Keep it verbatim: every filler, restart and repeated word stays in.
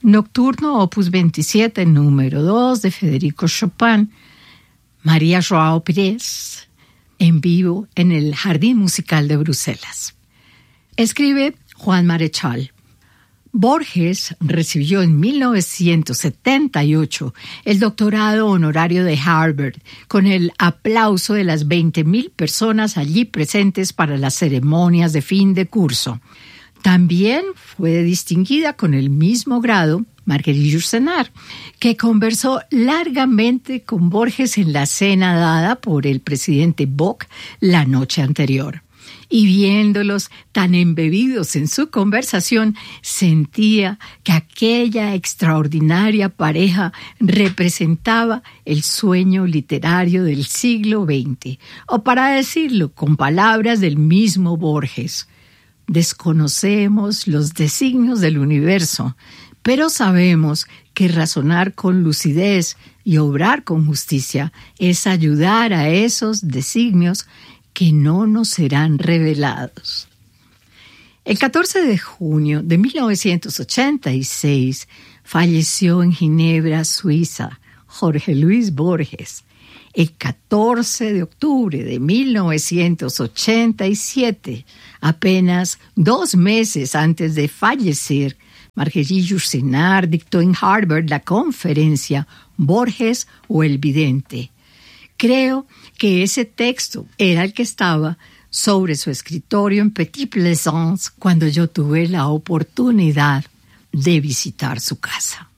Nocturno opus veintisiete, número dos de Federico Chopin, María Joao Pires, en vivo en el Jardín Musical de Bruselas. Escribe Juan Marechal. Borges recibió en mil novecientos setenta y ocho el doctorado honorario de Harvard con el aplauso de las veinte mil personas allí presentes para las ceremonias de fin de curso. También fue distinguida con el mismo grado Marguerite Yourcenar, que conversó largamente con Borges en la cena dada por el presidente Bock la noche anterior. Y viéndolos tan embebidos en su conversación, sentía que aquella extraordinaria pareja representaba el sueño literario del siglo veinte, o para decirlo con palabras del mismo Borges, desconocemos los designios del universo, pero sabemos que razonar con lucidez y obrar con justicia es ayudar a esos designios que no nos serán revelados. El catorce de junio de mil novecientos ochenta y seis falleció en Ginebra, Suiza, Jorge Luis Borges. El catorce de octubre de mil novecientos ochenta y siete, apenas dos meses antes de fallecer, Marguerite Yourcenar dictó en Harvard la conferencia Borges o el vidente. Creo que ese texto era el que estaba sobre su escritorio en Petit Plaisance cuando yo tuve la oportunidad de visitar su casa.